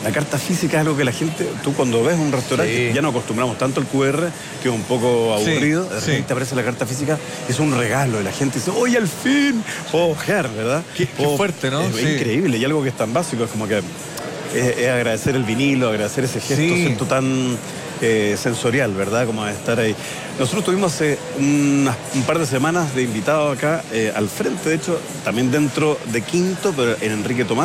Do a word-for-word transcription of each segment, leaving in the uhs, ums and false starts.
La carta física es algo que la gente, tú cuando ves un restaurante, sí. ya no acostumbramos tanto al cu erre, que es un poco aburrido, sí, de repente sí. aparece la carta física, es un regalo, y la gente dice, ¡oye, al fin! Puedo ojear, ¿verdad? Qué, qué fuerte, ¿no? Es, sí. es increíble, y algo que es tan básico, es como que es, es agradecer el vinilo, agradecer ese gesto, sí. siento tan eh, sensorial, ¿verdad? Como estar ahí. Nosotros tuvimos hace una, un par de semanas de invitados acá, eh, al frente, de hecho, también dentro de Quinto, pero en Enrique Tomás,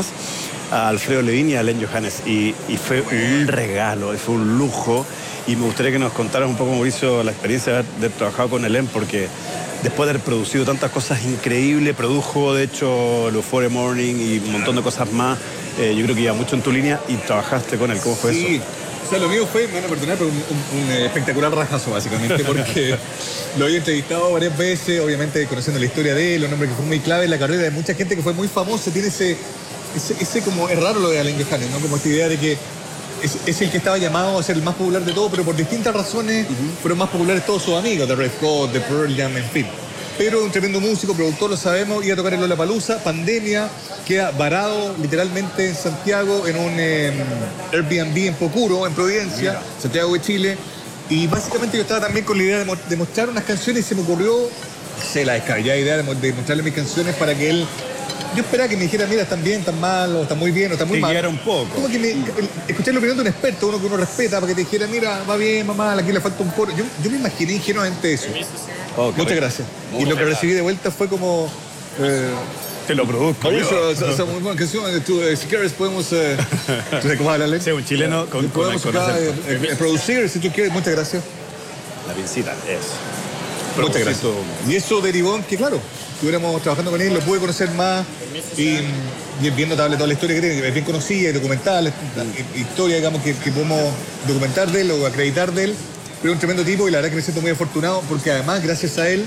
a Alfredo Levin y a Alain Johannes, y, y fue un regalo, fue un lujo, y me gustaría que nos contaras un poco, Mauricio, la experiencia de haber, de haber trabajado con Alain, porque después de haber producido tantas cosas increíbles, produjo de hecho Euphoria Morning y un montón de cosas más, eh, yo creo que iba mucho en tu línea y trabajaste con él. ¿Cómo fue sí. eso? O sea, lo mío fue, me van a perdonar, pero un, un, un espectacular rajazo, básicamente, porque lo había entrevistado varias veces, obviamente conociendo la historia de él, un hombre que fue muy clave en la carrera de mucha gente que fue muy famosa, tiene ese... Ese, ese como, es raro lo de Alain Johannes, ¿no? Como esta idea de que es, es el que estaba llamado a ser el más popular de todo, pero por distintas razones uh-huh. fueron más populares todos sus amigos, de Red Hot, de Pearl Jam, en fin. Pero un tremendo músico, productor, lo sabemos, iba a tocar en Lollapalooza, pandemia, queda varado literalmente en Santiago, en un eh, Airbnb en Pocuro, en Providencia, Mira. Santiago de Chile. Y básicamente yo estaba también con la idea de, mo- de mostrar unas canciones y se me ocurrió, se la descabellada idea de, mo- de mostrarle mis canciones para que él... Yo esperaba que me dijera, mira, están bien, están mal, o están muy bien, o están muy mal. Que un poco. Como que me, escuchar la opinión de un experto, uno que uno respeta, para que te dijera, mira, va bien, va mal, aquí le falta un coro. Yo, yo me imaginé ingenuamente eso. Oh, Muchas rico. gracias. Muchas y lo que gracias. recibí de vuelta fue como... Eh, Te lo produzco. Eso, o sea, muy buena canción. Tú, eh, si quieres, podemos... Eh, ¿tú sabes cómo hablarle? Sí, un chileno con, podemos con, acá, con eh, eh, producir, si tú quieres. Muchas gracias. La pincita, es. Muchas gracias. Y eso derivó en que, claro, estuviéramos trabajando con él, lo pude conocer más y, y bien notable toda la historia que tiene, es bien conocida, documental, historia, digamos, que, que podemos documentar de él o acreditar de él. Pero es un tremendo tipo y la verdad que me siento muy afortunado porque además, gracias a él,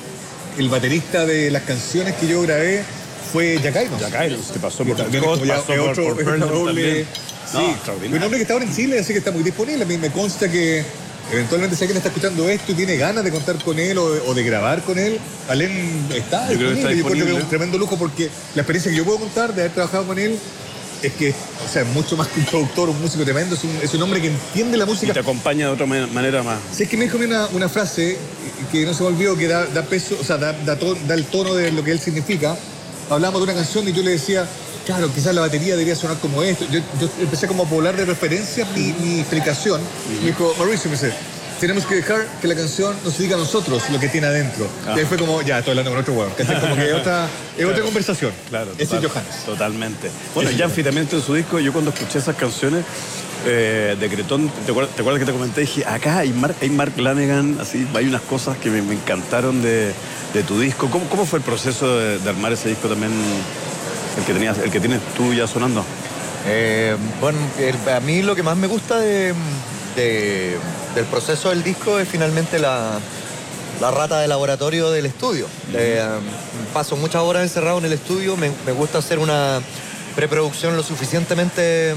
el baterista de las canciones que yo grabé fue Jack Irons. Jack Irons, te pasó por también Scott, pasó por, otro, por Pearl también. Sí, no, un hombre que está ahora en Chile, así que está muy disponible. A mí me consta que eventualmente si alguien está escuchando esto y tiene ganas de contar con él o de, o de grabar con él, Alain está yo disponible. Creo que está yo disponible. creo que es un tremendo lujo porque la experiencia que yo puedo contar de haber trabajado con él es que, o sea, mucho más que un productor, un músico tremendo, es un, es un hombre que entiende la música. Y te acompaña de otra manera más. Sí, es que me dijo una, una frase que no se me olvidó, que da, da peso, o sea, da, da, to, da el tono de lo que él significa. Hablábamos de una canción y yo le decía, claro, quizás la batería debería sonar como esto. Yo, yo empecé como a poblar de referencia mi, mi explicación. Uh-huh. Me dijo, Mauricio, me dice, tenemos que dejar que la canción nos diga a nosotros lo que tiene adentro. Ah. Y ahí fue como, ya, estoy hablando con otro hueón. Que es como que es otra, es claro, otra conversación. Claro, ese total, es Johannes. Totalmente. Bueno, Janfi también en su disco, yo cuando escuché esas canciones eh, de Cretón, ¿te acuerdas, ¿te acuerdas que te comenté? Dije, acá hay Mark, hay Mark Lanegan, así, hay unas cosas que me, me encantaron de, de tu disco. ¿Cómo, cómo fue el proceso de, de armar ese disco también, el que, tenías, el que tienes tú ya sonando? Eh, bueno, el, a mí lo que más me gusta de... de del proceso del disco es finalmente la, la rata de laboratorio del estudio. Uh-huh. Eh, paso muchas horas encerrado en el estudio, me, me gusta hacer una preproducción lo suficientemente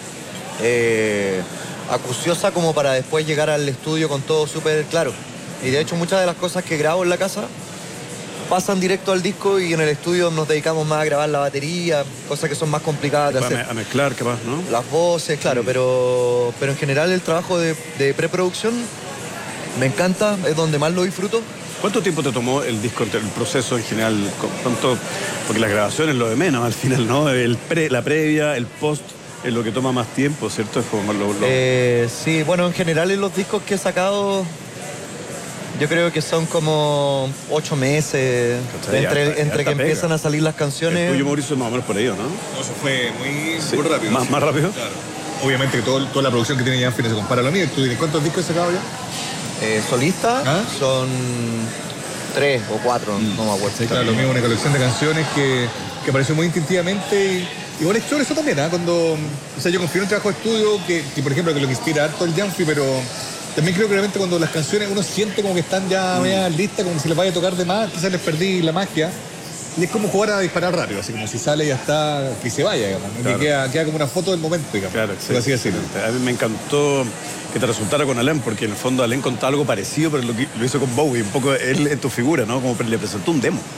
eh, acuciosa como para después llegar al estudio con todo súper claro. Y de hecho muchas de las cosas que grabo en la casa pasan directo al disco y en el estudio nos dedicamos más a grabar la batería, cosas que son más complicadas de hacer. A mezclar, capaz, ¿no? Las voces, claro, sí. pero, pero en general el trabajo de, de preproducción me encanta, es donde más lo disfruto. ¿Cuánto tiempo te tomó el disco, el proceso en general? ¿Cuánto? Porque las grabaciones es lo de menos al final, ¿no? El pre, la previa, el post es lo que toma más tiempo, ¿cierto? Es como lo, lo... Eh, sí, bueno, en general en los discos que he sacado... Yo creo que son como ocho meses entre, ya, ya, entre ya que pega. Empiezan a salir las canciones. El tuyo, Mauricio, más o menos por ahí, ¿no? No, eso fue muy, sí. muy rápido. ¿Más, sí. más rápido? Claro. Obviamente que todo, toda la producción que tiene Janfi no se compara a lo mío. ¿Tú dices cuántos discos has sacado ya? Eh, solista ¿Ah? son tres o cuatro, mm. no me acuerdo. Sí, claro, lo mismo, una colección de canciones que, que apareció muy instintivamente. Y, y bueno, es eso también, ¿eh? Cuando, o sea, yo confío en un trabajo de estudio que, que, por ejemplo, que lo que inspira harto el Janfi, pero... También creo que realmente cuando las canciones uno siente como que están ya media listas, como si les vaya a tocar de más, quizás les perdí la magia. Y es como jugar a disparar rápido, así como si sale ya está, que se vaya, digamos. Claro. Que queda, queda como una foto del momento, digamos. Claro, sí, así decirlo. A mí me encantó que te resultara con Alain, porque en el fondo Alain contaba algo parecido, pero lo, lo hizo con Bowie, un poco él en tu figura, ¿no? Como le presentó un demo.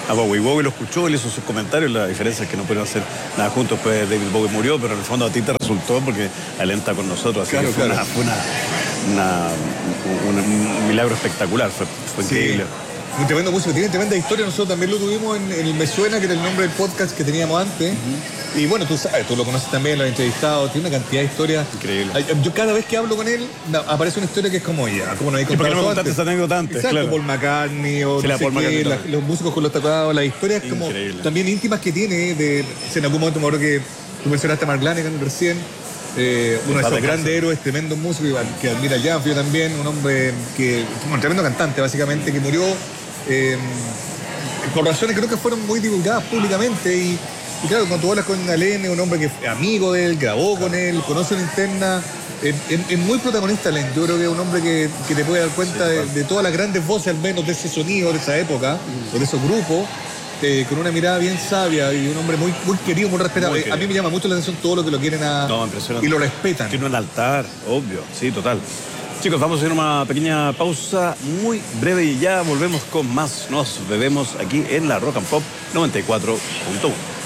a Bowie. Bowie lo escuchó, le hizo sus comentarios, la diferencia es que no pudieron hacer nada juntos, pues David Bowie murió, pero en el fondo a ti te resultó porque alenta con nosotros, así Claro, que fue, claro. una, fue una, una- un, un milagro espectacular, fue, fue Sí. increíble. Un tremendo músico, tiene tremenda historia. Nosotros también lo tuvimos en, en el Me Suena, que era el nombre del podcast que teníamos antes. Y bueno, tú sabes, tú lo conoces también, lo has entrevistado, tiene una cantidad de historias. Increíble. Ay, Yo cada vez que hablo con él, na- aparece una historia que es como ya, como no hay ¿Y por qué no me contado contaste antes? esa anécdota antes? Exacto, Claro. Paul McCartney o Sí, no la sé Paul qué, McCartney la- también. los músicos con los tatuados, las historias como Increíble. también íntimas que tiene. De, en algún momento me acuerdo que tú mencionaste a Mark Lanegan recién. Eh, uno de Paz esos descanse. grandes héroes, tremendo músico que admira a Janfio también, un hombre que, un tremendo cantante básicamente, que murió eh, por razones que creo que fueron muy divulgadas públicamente. Y, y claro, cuando tú hablas con Alene, un hombre que es amigo de él, grabó con él, conoce una interna, es, es- es muy protagonista Alene. Yo creo que es un hombre que, que te puede dar cuenta de, de todas las grandes voces, al menos de ese sonido, de esa época, o de esos grupos. eh, con una mirada bien sabia y un hombre muy, muy querido, muy respetado. Muy Eh, a mí querido. me llama mucho la atención todo lo que lo quieren a... No, impresionante. y lo respetan. Tiene un altar, obvio, sí, total. Chicos, vamos a hacer una pequeña pausa muy breve y ya volvemos con más. Nos bebemos aquí en la Rock and Pop noventa y cuatro punto uno.